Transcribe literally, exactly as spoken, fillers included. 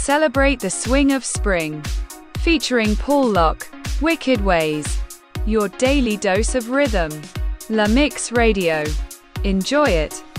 celebrate the swing of spring. Featuring Paul Locke, Wicked Ways. Your daily dose of rhythm. La Mix Radio. Enjoy it.